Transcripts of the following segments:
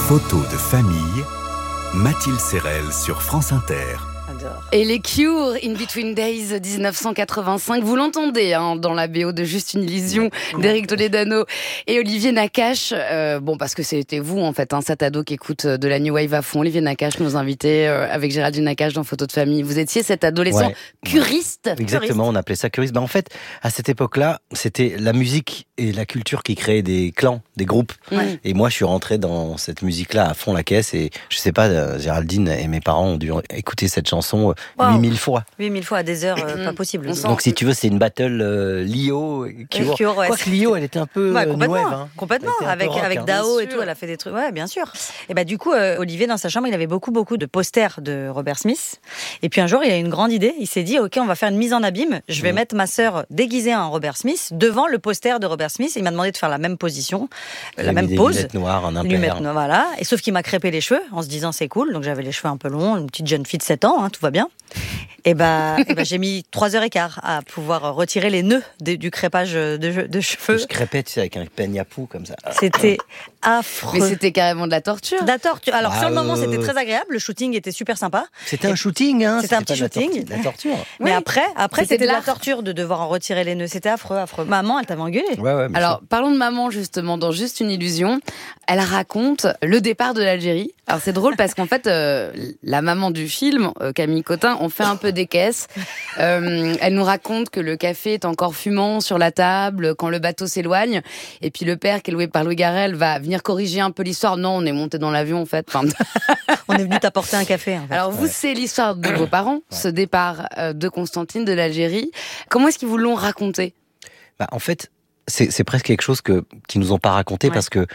Photos de famille, Mathilde Serrel sur France Inter. Et les Cure, In Between Days 1985, vous l'entendez dans la BO de Juste une illusion d'Éric Toledano et Olivier Nakache. Parce que c'était vous en fait, cet ado qui écoute de la New Wave à fond. Olivier Nakache, nos invités avec Géraldine Nakache dans Photos de famille. Vous étiez cet adolescent curiste. Exactement, on appelait ça curiste. En fait, à cette époque-là, c'était la musique et la culture qui créaient des clans, des groupes. Ouais. Et moi, je suis rentré dans cette musique-là à fond la caisse. Et je sais pas, Géraldine et mes parents ont dû écouter cette chanson 8000 fois. 8000 fois à des heures, pas possible. Donc si tu veux, c'est une battle Lio, Cure. Quoique Lio, elle était un peu complètement, complètement. Avec Dao et tout, elle a fait des trucs. Ouais, bien sûr. Et du coup, Olivier, dans sa chambre, il avait beaucoup de posters de Robert Smith. Et puis un jour, il a eu une grande idée. Il s'est dit, ok, on va faire une mise en abîme. Je vais mettre ma sœur déguisée en Robert Smith devant le poster de Robert Smith. Il m'a demandé de faire la même position, la même pose. Lunettes noires, un impair. Lunettes noires, voilà. Et sauf qu'il m'a crêpé les cheveux en se disant, c'est cool. Donc j'avais les cheveux un peu longs, une petite jeune fille de 7 ans, tout va bien. Et j'ai mis 3h15 à pouvoir retirer les nœuds du crépage de cheveux. Je crêpais, avec un peigne à poux comme ça. C'était affreux. Mais c'était carrément de la torture. De la torture. Alors sur le moment, c'était très agréable. Le shooting était super sympa. C'était un shooting, C'était un petit shooting. De la torture. Mais après, c'était de la torture de devoir en retirer les nœuds. C'était affreux. Maman, elle t'avait engueulé. Ouais, alors, parlons de maman, justement, dans Juste une illusion. Elle raconte le départ de l'Algérie. Alors, c'est drôle parce qu'en fait, la maman du film, Camille Cotin, on fait un peu des caisses. Elle nous raconte que le café est encore fumant sur la table quand le bateau s'éloigne. Et puis le père, qui est loué par Louis Garrel, va venir corriger un peu l'histoire. Non, on est monté dans l'avion, en fait. On est venu t'apporter un café. En fait. Alors, vous, c'est l'histoire de vos parents, ce départ de Constantine de l'Algérie. Comment est-ce qu'ils vous l'ont raconté ? En fait, c'est presque quelque chose qu'ils nous ont pas raconté parce que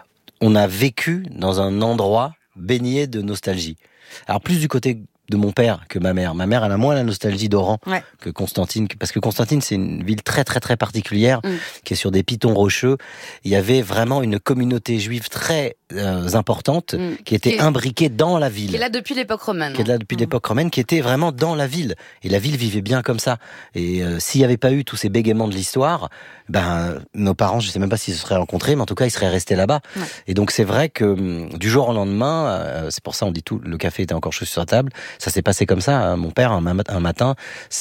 on a vécu dans un endroit baigné de nostalgie. Alors, plus du côté de mon père que ma mère. Ma mère, elle a moins la nostalgie d'Oran que Constantine, parce que Constantine, c'est une ville très très très particulière, qui est sur des pitons rocheux. Il y avait vraiment une communauté juive très importante, qui était imbriquée dans la ville. Qui est là depuis l'époque romaine. Qui est là depuis l'époque romaine, qui était vraiment dans la ville. Et la ville vivait bien comme ça. Et s'il n'y avait pas eu tous ces bégaiements de l'histoire, nos parents, je sais même pas s'ils se seraient rencontrés, mais en tout cas, ils seraient restés là-bas. Ouais. Et donc, c'est vrai que du jour au lendemain, c'est pour ça on dit tout, le café était encore chaud sur la table. Ça s'est passé comme ça. Mon père, un matin,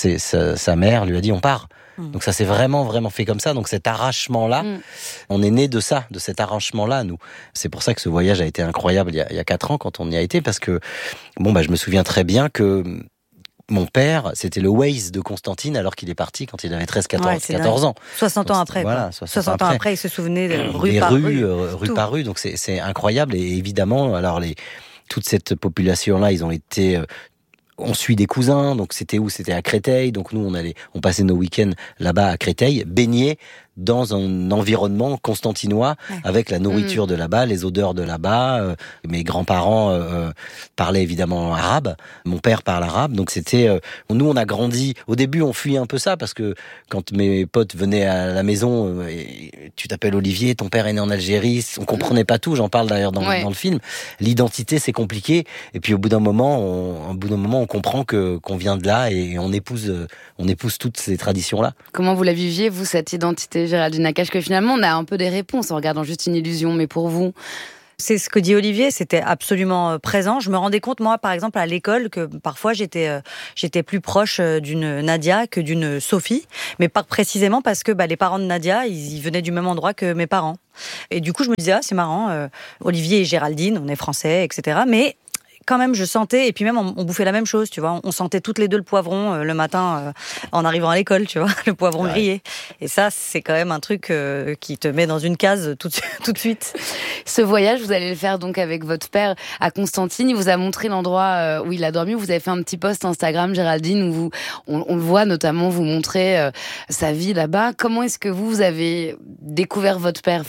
sa mère lui a dit, on part. Donc ça s'est vraiment fait comme ça. Donc cet arrachement-là, on est né de ça, de cet arrachement-là, nous. C'est pour ça que ce voyage a été incroyable il y a 4 ans quand on y a été, parce que, je me souviens très bien que mon père, c'était le Waze de Constantine alors qu'il est parti quand il avait 14 ans. 60 ans après. Voilà, 60 ans après, il se souvenait de rue par rue. Donc c'est incroyable. Et évidemment, alors toute cette population-là, ils ont été... On suit des cousins, donc c'était où ? C'était à Créteil. Donc nous, on passait nos week-ends là-bas à Créteil, baignés dans un environnement constantinois, avec la nourriture de là-bas, les odeurs de là-bas. Mes grands-parents parlaient évidemment arabe. Mon père parle arabe. Donc c'était... nous, on a grandi... Au début, on fuyait un peu ça, parce que quand mes potes venaient à la maison, tu t'appelles Olivier, ton père est né en Algérie, on comprenait pas tout. J'en parle d'ailleurs dans le film. L'identité, c'est compliqué. Et puis au bout d'un moment, on comprend qu'on vient de là et on épouse toutes ces traditions-là. Comment vous la viviez, vous, cette identité, Géraldine Nakache, que finalement on a un peu des réponses en regardant Juste une illusion, mais pour vous? C'est ce que dit Olivier, c'était absolument présent. Je me rendais compte, moi, par exemple, à l'école, que parfois j'étais plus proche d'une Nadia que d'une Sophie, mais pas précisément parce que les parents de Nadia, ils venaient du même endroit que mes parents. Et du coup, je me disais, c'est marrant, Olivier et Géraldine, on est français, etc. Mais quand même, je sentais, et puis même, on bouffait la même chose, tu vois. On sentait toutes les deux le poivron le matin en arrivant à l'école, tu vois, le poivron grillé. Et ça, c'est quand même un truc qui te met dans une case tout de suite. Ce voyage, vous allez le faire donc avec votre père à Constantine. Il vous a montré l'endroit où il a dormi. Vous avez fait un petit post Instagram, Géraldine, où on le voit notamment vous montrer sa vie là-bas. Comment est-ce que vous avez découvert votre père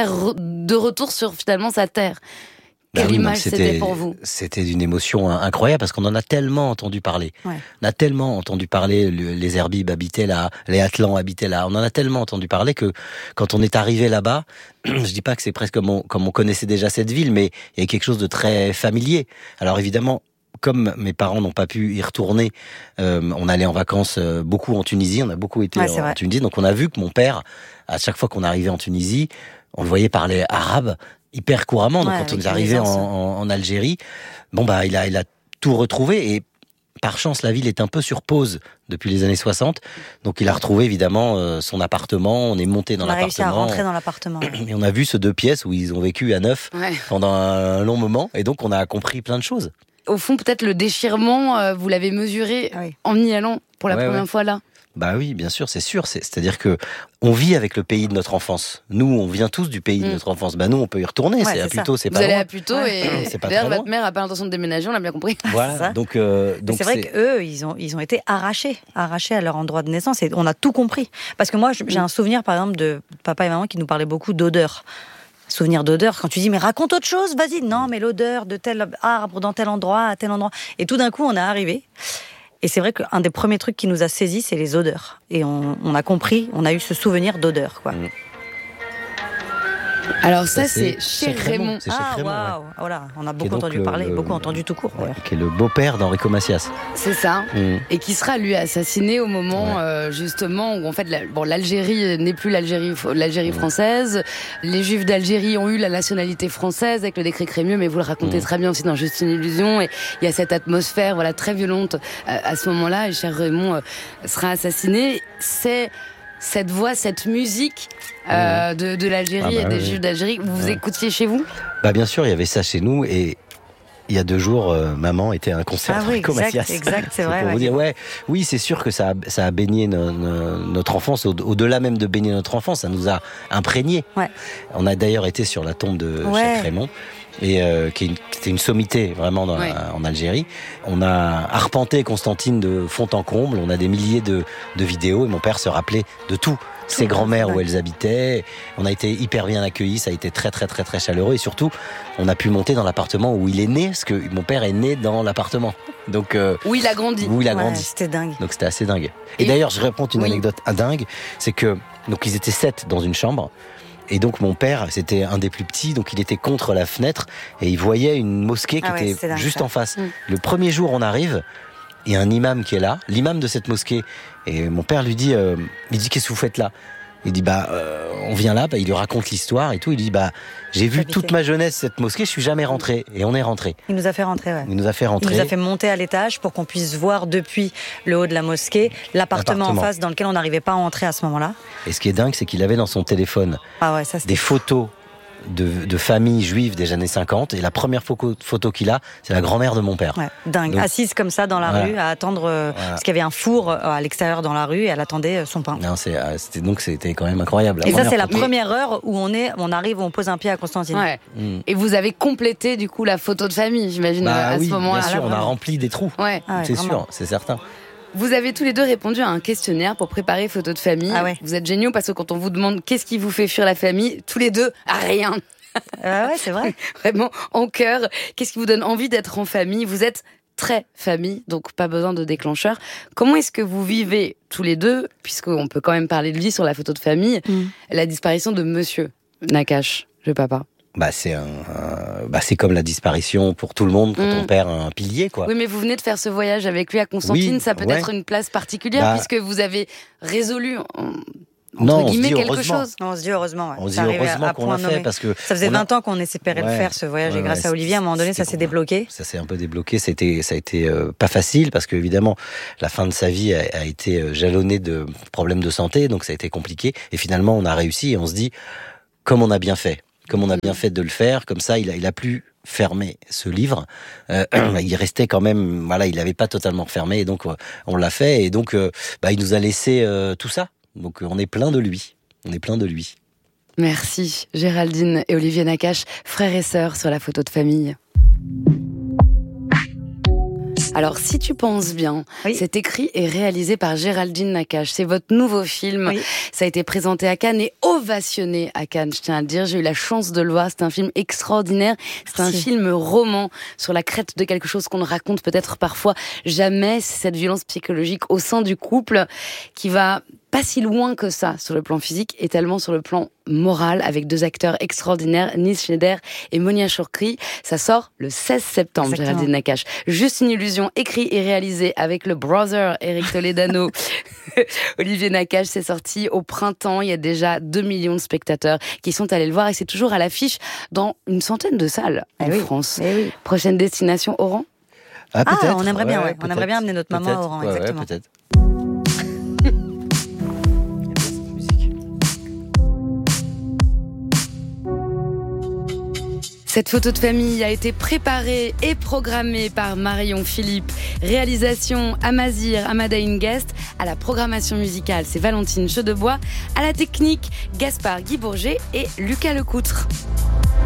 de retour sur finalement sa terre? Quelle image c'était pour vous ? C'était d'une émotion incroyable parce qu'on en a tellement entendu parler. Ouais. On a tellement entendu parler, les Herbibes habitaient là, les Atlants habitaient là. On en a tellement entendu parler que quand on est arrivé là-bas, je dis pas que c'est presque comme on connaissait déjà cette ville, mais il y a quelque chose de très familier. Alors évidemment, comme mes parents n'ont pas pu y retourner, on allait en vacances beaucoup en Tunisie. On a beaucoup été en Tunisie. Donc on a vu que mon père, à chaque fois qu'on arrivait en Tunisie, on le voyait parler arabe. hyper couramment. Donc, Ouais, quand on avec est arrivé une aisance. en Algérie, il a tout retrouvé et par chance, la ville est un peu sur pause depuis les années 60. Donc, il a retrouvé évidemment son appartement. On est monté dans On a réussi à l'appartement. rentrer dans l'appartement. Et on a vu ce 2 pièces où ils ont vécu à 9 Ouais. pendant un long moment. Et donc, on a compris plein de choses. Au fond, peut-être le déchirement, vous l'avez mesuré Ah oui. en y allant pour la Ouais, première ouais. fois là. Bah oui, bien sûr, c'est sûr. C'est-à-dire que on vit avec le pays de notre enfance. Nous, on vient tous du pays de notre enfance. Bah nous, on peut y retourner. Ouais, C'est à c'est Puteaux, c'est Vous pas allez loin. à Puteaux Ouais. et C'est pas d'ailleurs très loin. votre mère a pas l'intention de déménager, on l'a bien compris. C'est Voilà. ça. Donc Mais c'est vrai qu'eux, ils ont été arrachés à leur endroit de naissance et on a tout compris. Parce que moi, j'ai un souvenir, par exemple, de papa et maman qui nous parlaient beaucoup d'odeur. Souvenir d'odeur, quand tu dis mais raconte autre chose, vas-y. Non, mais l'odeur de tel arbre dans tel endroit, à tel endroit. Et tout d'un coup, on est arrivé. Et c'est vrai qu'un des premiers trucs qui nous a saisis, c'est les odeurs. Et on a compris, on a eu ce souvenir d'odeur, quoi. Alors ça, c'est chez Raymond. C'est chez Raymond, ouais. waouh. Voilà, on a Qui est beaucoup donc entendu parler, beaucoup entendu tout court. Ouais, d'ailleurs. qui est le beau-père d'Enrico Macias. C'est ça. Mm. Et qui sera lui assassiné au moment justement où en fait l'Algérie n'est plus l'Algérie française. Les Juifs d'Algérie ont eu la nationalité française avec le décret Crémieux, mais vous le racontez très bien aussi dans Juste une illusion. Et il y a cette atmosphère très violente à ce moment-là. Et cher Raymond sera assassiné. C'est cette voix, cette musique de l'Algérie et des Juifs d'Algérie. Vous écoutiez chez vous? Bah bien sûr, il y avait ça chez nous et il y a 2 jours, maman était à un concert Ah oui, d'Enrico Macias. exact, c'est vrai. Pour vous dire, oui, c'est sûr que ça a baigné notre enfance, au-delà même de baigner notre enfance, ça nous a imprégné. Ouais. On a d'ailleurs été sur la tombe de Cheikh Raymond, et c'était une sommité vraiment en Algérie. On a arpenté Constantine de fond en comble, on a des milliers de vidéos, et mon père se rappelait de tout. Ses grands-mères où elles habitaient. On a été hyper bien accueillis, ça a été très très très très chaleureux, et surtout on a pu monter dans l'appartement où il est né, parce que mon père est né dans l'appartement. Donc où il a grandi. Où il a Ouais, grandi. c'était dingue. Donc c'était assez dingue. Et Et- d'ailleurs, je raconte une Oui. anecdote dingue, c'est que donc ils étaient 7 dans une chambre. Et donc mon père, c'était un des plus petits, donc il était contre la fenêtre et il voyait une mosquée qui Ah ouais, était c'est dingue, juste ça. en face. Mm. Le premier jour, on arrive, il y a un imam qui est là, l'imam de cette mosquée. Et mon père lui dit, qu'est-ce que vous faites là? Il dit on vient là, il lui raconte l'histoire et tout. Il dit j'ai vu Habité. toute ma jeunesse cette mosquée, je suis jamais rentré. Et on est rentré. Il nous a fait rentrer, ouais. Il nous a fait Il rentrer. nous a fait monter à l'étage pour qu'on puisse voir depuis le haut de la mosquée l'appartement en face dans lequel on n'arrivait pas à entrer à ce moment-là. Et ce qui est dingue, c'est qu'il avait dans son téléphone Ah ouais, ça c'était des photos de familles juives des années 50, et la première photo qu'il a, c'est la grand-mère de mon père. ouais, dingue. Donc- Assise comme ça dans la Voilà. rue à attendre, parce qu'il y avait un four à l'extérieur dans la rue et elle attendait son pain. Non, c'était quand même incroyable. Et ça, c'est la photo. première heure où on arrive, on pose un pied à Constantine. Ouais. Mm. Et vous avez complété du coup la photo de famille, j'imagine, à Oui, ce moment-là. bien sûr, on a vraiment. rempli des trous. Ouais. Ah ouais, C'est vraiment. sûr, c'est certain. Vous avez tous les deux répondu à un questionnaire pour préparer photo de famille. Ah ouais. Vous êtes géniaux parce que quand on vous demande qu'est-ce qui vous fait fuir la famille, tous les deux, rien. Ouais, c'est vrai. Vraiment en cœur. Qu'est-ce qui vous donne envie d'être en famille? Vous êtes très famille, donc pas besoin de déclencheur. Comment est-ce que vous vivez tous les deux, puisqu'on peut quand même parler de lui sur la photo de famille, la disparition de Monsieur Nakache, le papa? C'est comme la disparition pour tout le monde quand Mm. on perd un pilier, quoi. Oui, mais vous venez de faire ce voyage avec lui à Constantine, Oui, ça peut ouais. être une place particulière puisque vous avez résolu, Non, entre on se guillemets, dit quelque heureusement. chose. On se dit heureusement. Ouais. On se dit C'est arrivé heureusement à qu'on point l'a fait nommé. parce que Ça faisait on a- 20 ans qu'on espérait le faire, ce voyage, et grâce à Olivier, à un moment donné, ça s'est débloqué. Ça s'est un peu débloqué. Ça a été pas facile parce que évidemment la fin de sa vie a été jalonnée de problèmes de santé, donc ça a été compliqué. Et finalement, on a réussi et on se dit comme on a bien fait, de le faire. Comme ça, il a pu fermer ce livre. Il restait quand même, il n'avait pas totalement fermé, et donc on l'a fait. Et donc, il nous a laissé tout ça. Donc, on est plein de lui. Merci Géraldine et Olivier Nakache, frères et sœurs sur la photo de famille. Alors, si tu penses bien, Oui. c'est écrit et réalisé par Géraldine Nakache. C'est votre nouveau film. Oui. Ça a été présenté à Cannes et ovationné à Cannes, je tiens à le dire. J'ai eu la chance de le voir. C'est un film extraordinaire. C'est un Merci. film roman sur la crête de quelque chose qu'on ne raconte peut-être parfois jamais. C'est cette violence psychologique au sein du couple qui va pas si loin que ça sur le plan physique et tellement sur le plan moral avec 2 acteurs extraordinaires, Nis Schneider et Monia Chokri. Ça sort le 16 septembre, Géraldine Nakache. Juste une illusion, écrit et réalisé avec le brother Eric Toledano. Olivier Nakache, c'est sorti au printemps. Il y a déjà 2 millions de spectateurs qui sont allés le voir et c'est toujours à l'affiche dans une centaine de salles en France. Oui. Prochaine destination, Oran? Peut-être. On aimerait bien, peut-être. On aimerait bien amener notre maman à Oran, exactement. Peut-être. Cette photo de famille a été préparée et programmée par Marion Philippe. Réalisation Amazir Amadaïn Guest. À la programmation musicale, c'est Valentine Chaudebois. À la technique, Gaspard Guy Bourget et Lucas Lecoutre.